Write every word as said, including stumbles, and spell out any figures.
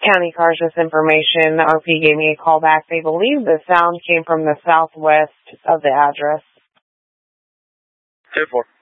County Cautious information. R P gave me a call back. They believe the sound came from the southwest of the address. ten four.